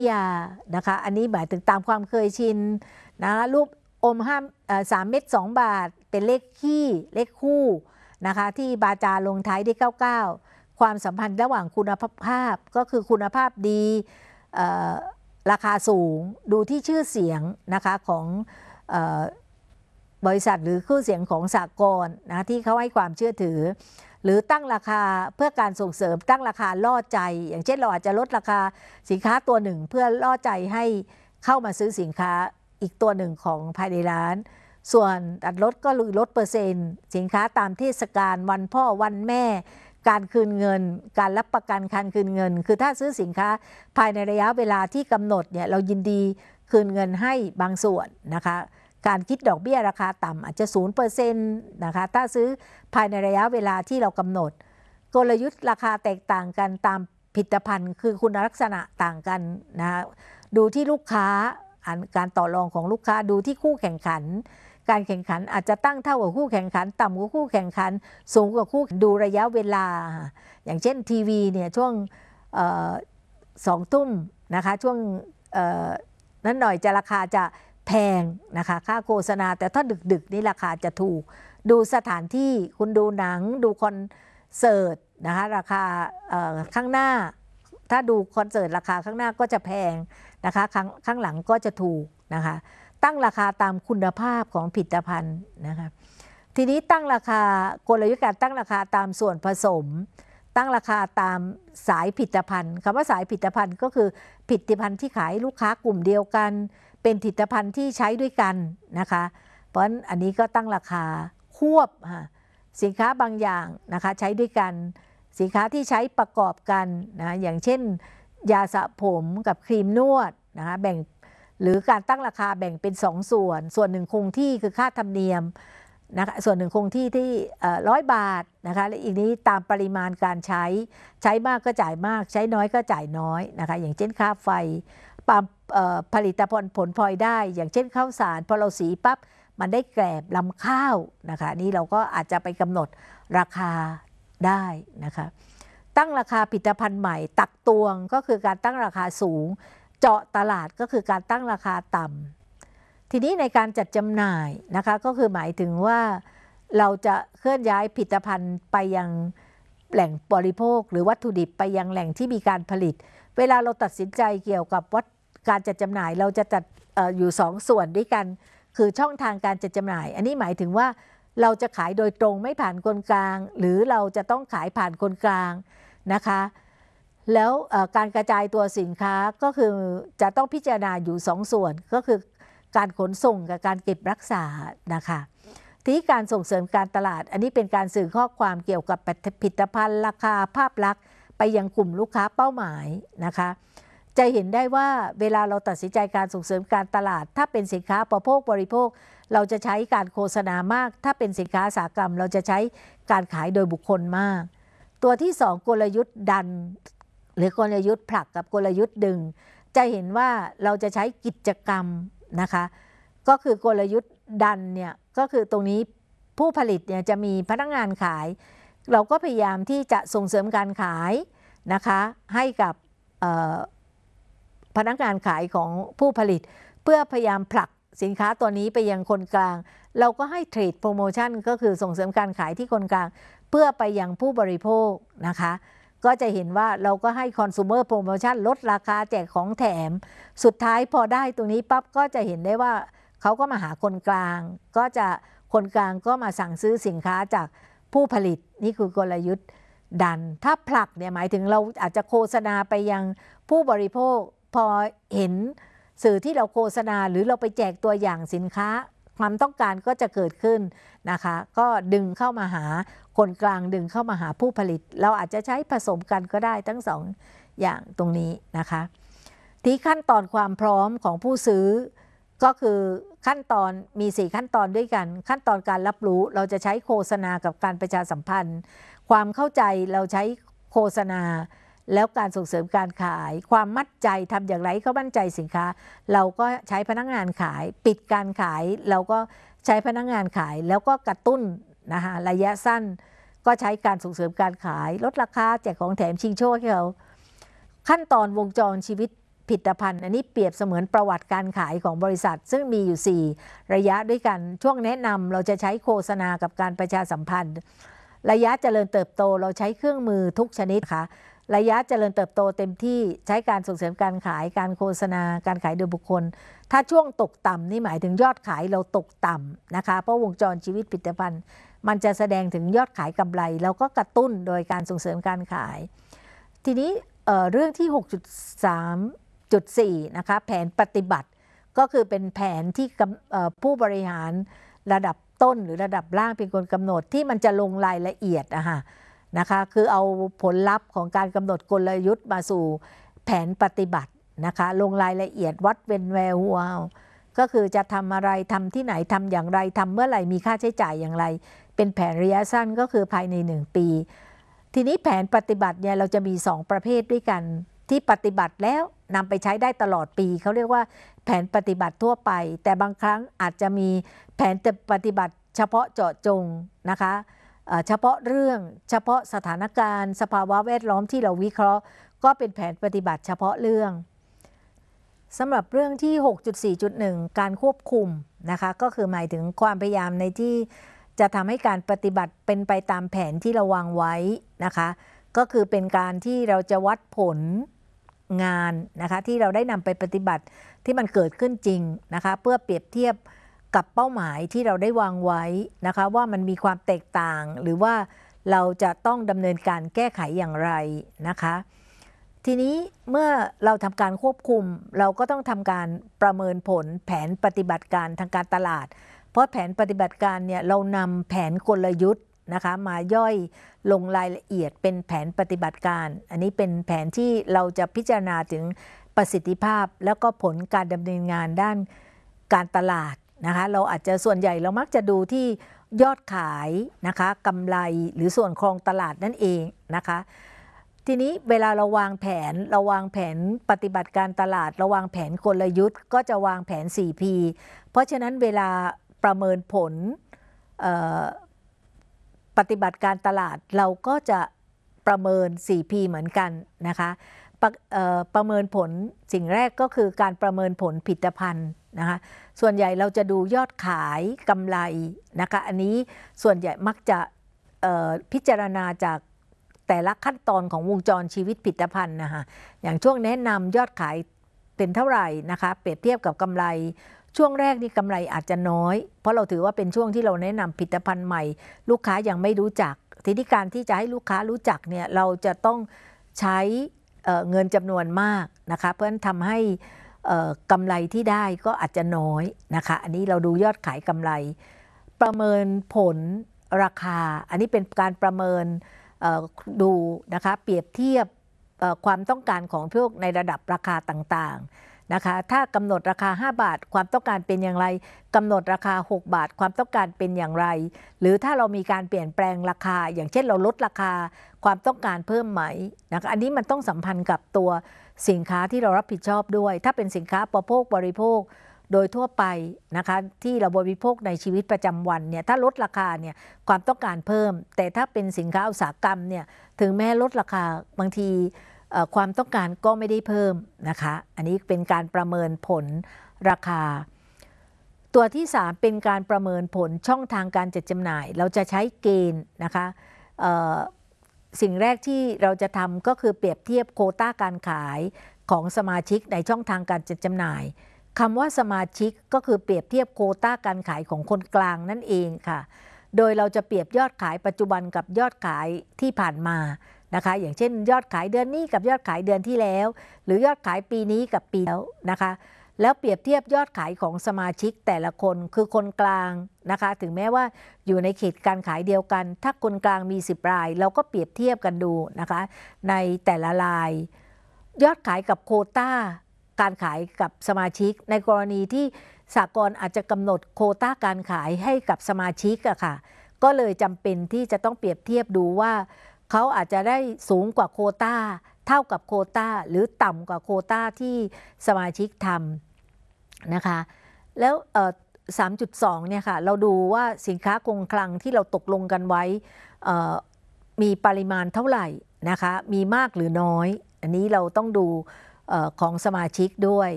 ยานะคะอันนี้หมายถึงตามความเคยชินนะคะรูปอม3 เม็ด2 บาทเป็นเลขคี่เลขคู่นะคะที่บาจาลงท้ายด้วย99ความสัมพันธ์ระหว่างคุณภาพก็คือคุณภาพดีราคาสูงดูที่ชื่อเสียงนะคะของบริษัทหรือชื่อเสียงของสหกรณ์นะที่เขาให้ความเชื่อถือหรือตั้งราคาเพื่อการส่งเสริมตั้งราคาล่อใจอย่างเช่นเราอาจจะลดราคาสินค้าตัวหนึ่งเพื่อล่อใจให้เข้ามาซื้อสินค้าอีกตัวหนึ่งของภายในร้านส่วนอัดลดก็ลดเปอร์เซ็นต์สินค้าตามเทศกาลวันพ่อวันแม่การคืนเงินการรับประกันการคืนเงินคือถ้าซื้อสินค้าภายในระยะเวลาที่กำหนดเนี่ยเรายินดีคืนเงินให้บางส่วนนะคะการคิดดอกเบี้ยราคาต่ำอาจจะ 0% นะคะถ้าซื้อภายในระยะเวลาที่เรากำหนดกลยุทธ์ราคาแตกต่างกันตามผลิตภัณฑ์คือคุณลักษณะต่างกันนะดูที่ลูกค้าการต่อรองของลูกค้าดูที่คู่แข่งขันการแข่งขันอาจจะตั้งเท่ากับคู่แข่งขันต่ำกว่าคู่แข่งขันสูงกว่าคู่ดูระยะเวลาอย่างเช่นทีวีเนี่ยช่วง2 ทุ่มนะคะช่วงนั้นหน่อยจะราคาจะแพงนะคะค่าโฆษณาแต่ถ้าดึกนี่ราคาจะถูกดูสถานที่คุณดูหนังดูคอนเสิร์ตนะคะราคาข้างหน้าถ้าดูคอนเสิร์ตราคาข้างหน้าก็จะแพงนะคะข้างหลังก็จะถูกนะคะตั้งราคาตามคุณภาพของผลิตภัณฑ์นะคะทีนี้ตั้งราคากลยุทธ์การตั้งราคาตามส่วนผสมตั้งราคาตามสายผลิตภัณฑ์คำว่าสายผลิตภัณฑ์ก็คือผลิตภัณฑ์ที่ขายลูกค้ากลุ่มเดียวกันเป็นผลิตภัณฑ์ที่ใช้ด้วยกันนะคะเพราะฉะนั้นอันนี้ก็ตั้งราคาควบสินค้าบางอย่างนะคะใช้ด้วยกันสินค้าที่ใช้ประกอบกันนะอย่างเช่นยาสระผมกับครีมนวดนะคะแบ่งหรือการตั้งราคาแบ่งเป็น2 ส่วนหนึ่งคงที่คือค่าธรรมเนียมนะคะส่วนหนึ่งคงที่100 บาทนะคะและอีกนี้ตามปริมาณการใช้มากก็จ่ายมากใช้น้อยก็จ่ายน้อยนะคะอย่างเช่นค่าไฟผลิตภัณฑ์ผลพลอยได้อย่างเช่นข้าวสารพอเราสีปั๊บมันได้แกลบลำข้าวนะคะนี่เราก็อาจจะไปกำหนดราคาได้นะคะตั้งราคาผลิตภัณฑ์ใหม่ตักตวงก็คือการตั้งราคาสูงเจาะตลาดก็คือการตั้งราคาต่ำทีนี้ในการจัดจำหน่ายนะคะก็คือหมายถึงว่าเราจะเคลื่อนย้ายผลิตภัณฑ์ไปยังแหล่งบริโภคหรือวัตถุดิบไปยังแหล่งที่มีการผลิตเวลาเราตัดสินใจเกี่ยวกับการจัดจำหน่ายเราจะจัดอยู่2 ส่วนด้วยกันคือช่องทางการจัดจำหน่ายอันนี้หมายถึงว่าเราจะขายโดยตรงไม่ผ่านคนกลางหรือเราจะต้องขายผ่านคนกลางนะคะแล้วการกระจายตัวสินค้าก็คือจะต้องพิจารณาอยู่2 ส่วนก็คือการขนส่งกับการเก็บรักษานะคะที่การส่งเสริมการตลาดอันนี้เป็นการสื่อข้อความเกี่ยวกับผลิตภัณฑ์ราคาภาพลักษณ์ไปยังกลุ่มลูกค้าเป้าหมายนะคะจะเห็นได้ว่าเวลาเราตัดสินใจการส่งเสริมการตลาดถ้าเป็นสินค้าอุปโภคบริโภคเราจะใช้การโฆษณามากถ้าเป็นสินค้าอุตสาหกรรมเราจะใช้การขายโดยบุคคลมากตัวที่2กลยุทธ์ดันหรือกลยุทธ์ผลักกับกลยุทธ์ดึงจะเห็นว่าเราจะใช้กิจกรรมนะคะก็คือกลยุทธ์ดันเนี่ยก็คือตรงนี้ผู้ผลิตเนี่ยจะมีพนักงานขายเราก็พยายามที่จะส่งเสริมการขายนะคะให้กับพนักงานขายของผู้ผลิตเพื่อพยายามผลักสินค้าตัวนี้ไปยังคนกลางเราก็ให้เทรดโปรโมชั่นก็คือส่งเสริมการขายที่คนกลางเพื่อไปยังผู้บริโภคนะคะก็จะเห็นว่าเราก็ให้คอน sumer promotion ลดราคาแจกของแถมสุดท้ายพอได้ตรงนี้ปั๊บก็จะเห็นได้ว่าเขาก็มาหาคนกลางก็จะคนกลางก็มาสั่งซื้อสินค้าจากผู้ผลิตนี่คือกลยุทธ์ดันถ้าผลักเนี่ยหมายถึงเราอาจจะโฆษณาไปยังผู้บริโภคพอเห็นสื่อที่เราโฆษณาหรือเราไปแจกตัวอย่างสินค้าความต้องการก็จะเกิดขึ้นนะคะก็ดึงเข้ามาหาคนกลางดึงเข้ามาหาผู้ผลิตเราอาจจะใช้ผสมกันก็ได้ทั้ง2 อย่างตรงนี้นะคะที่ขั้นตอนความพร้อมของผู้ซื้อก็คือขั้นตอนมี4 ขั้นตอนด้วยกันขั้นตอนการรับรู้เราจะใช้โฆษณากับการประชาสัมพันธ์ความเข้าใจเราใช้โฆษณาแล้วการส่งเสริมการขายความมั่นใจทำอย่างไรเขามั่นใจสินค้าเราก็ใช้พนักงานขายปิดการขายเราก็ใช้พนักงานขายแล้วก็กระตุ้นนะคะระยะสั้นก็ใช้การส่งเสริมการขายลดราคาแจกของแถมชิงโชคให้เขาขั้นตอนวงจรชีวิตผผลิตภัณฑ์อันนี้เปรียบเสมือนประวัติการขายของบริษัทซึ่งมีอยู่4ระยะด้วยกันช่วงแนะนำเราจะใช้โฆษณากับการประชาสัมพันธ์ระยะเจริญเติบโตเราใช้เครื่องมือทุกชนิดค่ะระยะเจริญเติบโตเต็มที่ใช้การส่งเสริมการขายการโฆษณาการขายโดยบุคคลถ้าช่วงตกต่ำนี่หมายถึงยอดขายเราตกต่ำนะคะเพราะวงจรชีวิตผลิตภัณฑ์มันจะแสดงถึงยอดขายกำไรเราก็กระตุ้นโดยการส่งเสริมการขายทีนี้เรื่องที่ 6.3.4 นะคะแผนปฏิบัติก็คือเป็นแผนที่ผู้บริหารระดับต้นหรือระดับล่างเป็นคนกำหนดที่มันจะลงรายละเอียดนะคะคือเอาผลลัพธ์ของการกำหนดกลยุทธ์มาสู่แผนปฏิบัตินะคะลงรายละเอียดวัดเป็นแวร์หัวก็คือจะทำอะไรทำที่ไหนทำอย่างไรทำเมื่อไหร่มีค่าใช้จ่ายอย่างไรเป็นแผนระยะสั้นก็คือภายใน1 ปีทีนี้แผนปฏิบัติเนี่ยเราจะมี2ประเภทด้วยกันที่ปฏิบัติแล้วนำไปใช้ได้ตลอดปีเขาเรียกว่าแผนปฏิบัติทั่วไปแต่บางครั้งอาจจะมีแผนปฏิบัติเฉพาะเจาะจงนะคะเฉพาะเรื่องเฉพาะสถานการณ์สภาวะแวดล้อมที่เราวิเคราะห์ก็เป็นแผนปฏิบัติเฉพาะเรื่องสำหรับเรื่องที่ 6.4.1 การควบคุมนะคะก็คือหมายถึงความพยายามในที่จะทำให้การปฏิบัติเป็นไปตามแผนที่เราวางไว้นะคะก็คือเป็นการที่เราจะวัดผลงานนะคะที่เราได้นำไปปฏิบัติที่มันเกิดขึ้นจริงนะคะเพื่อเปรียบเทียบกับเป้าหมายที่เราได้วางไว้นะคะว่ามันมีความแตกต่างหรือว่าเราจะต้องดำเนินการแก้ไขอย่างไรนะคะทีนี้เมื่อเราทำการควบคุมเราก็ต้องทำการประเมินผลแผนปฏิบัติการทางการตลาดเพราะแผนปฏิบัติการเนี่ยเรานำแผนกลยุทธ์นะคะมาย่อยลงรายละเอียดเป็นแผนปฏิบัติการอันนี้เป็นแผนที่เราจะพิจารณาถึงประสิทธิภาพแล้วก็ผลการดำเนินงานด้านการตลาดนะคะเราอาจจะส่วนใหญ่เรามักจะดูที่ยอดขายนะคะกำไรหรือส่วนครองตลาดนั่นเองนะคะทีนี้เวลาเราวางแผนปฏิบัติการตลาดเราวางแผนกลยุทธ์ก็จะวางแผน 4P เพราะฉะนั้นเวลาประเมินผลปฏิบัติการตลาดเราก็จะประเมิน 4P เหมือนกันนะคะประเมินผลสิ่งแรกก็คือการประเมินผลผลิตภัณฑ์นะคะส่วนใหญ่เราจะดูยอดขายกำไรนะคะอันนี้ส่วนใหญ่มักจะพิจารณาจากแต่ละขั้นตอนของวงจรชีวิตผลิตภัณฑ์นะคะอย่างช่วงแนะนำยอดขายเป็นเท่าไหร่นะคะเปรียบเทียบกับกำไรช่วงแรกนี่กำไรอาจจะน้อยเพราะเราถือว่าเป็นช่วงที่เราแนะนำผลิตภัณฑ์ใหม่ลูกค้ายังไม่รู้จักทีนี้การที่จะให้ลูกค้ารู้จักเนี่ยเราจะต้องใช้เงินจำนวนมากนะคะเพื่อทำให้กำไรที่ได้ก็อาจจะน้อยนะคะอันนี้เราดูยอดขายกำไรประเมินผลราคาอันนี้เป็นการประเมินดูนะคะเปรียบเทียบความต้องการของพวกในระดับราคาต่างๆนะคะถ้ากำหนดราคา5 บาทความต้องการเป็นอย่างไรกำหนดราคา6 บาทความต้องการเป็นอย่างไรหรือถ้าเรามีการเปลี่ยนแปลงราคาอย่างเช่นเราลดราคาความต้องการเพิ่มไหมนะคะอันนี้มันต้องสัมพันธ์กับตัวสินค้าที่เรารับผิดชอบด้วยถ้าเป็นสินค้าอุปโภคบริโภคโดยทั่วไปนะคะที่เราบริโภคในชีวิตประจำวันเนี่ยถ้าลดราคาเนี่ยความต้องการเพิ่มแต่ถ้าเป็นสินค้าอุตสาหกรรมเนี่ยถึงแม้ลดราคาบางทีความต้องการก็ไม่ได้เพิ่มนะคะอันนี้เป็นการประเมินผลราคาตัวที่3เป็นการประเมินผลช่องทางการจัดจำหน่ายเราจะใช้เกณฑ์นะคะสิ่งแรกที่เราจะทำก็คือเปรียบเทียบโควต้าการขายของสมาชิกในช่องทางการจัดจำหน่ายคำว่าสมาชิกก็คือเปรียบเทียบโควต้าการขายของคนกลางนั่นเองค่ะโดยเราจะเปรียบยอดขายปัจจุบันกับยอดขายที่ผ่านมานะคะอย่างเช่นยอดขายเดือนนี้กับยอดขายเดือนที่แล้วหรือยอดขายปีนี้กับปีแล้วนะคะแล้วเปรียบเทียบยอดขายของสมาชิกแต่ละคนคือคนกลางนะคะถึงแม้ว่าอยู่ในเขตการขายเดียวกันถ้าคนกลางมี10 รายเราก็เปรียบเทียบกันดูนะคะในแต่ละรายยอดขายกับโควต้าการขายกับสมาชิกในกรณีที่สหกรณ์อาจจะกำหนดโควต้าการขายให้กับสมาชิกอะค่ะก็เลยจำเป็นที่จะต้องเปรียบเทียบดูว่าเขาอาจจะได้สูงกว่าโควต้าเท่ากับโควต้าหรือต่ำกว่าโควต้าที่สมาชิกทำนะคะแล้ว3.2 เนี่ยค่ะเราดูว่าสินค้าคงคลังที่เราตกลงกันไว้มีปริมาณเท่าไหร่นะคะมีมากหรือน้อยอันนี้เราต้องดูของสมาชิกด้วย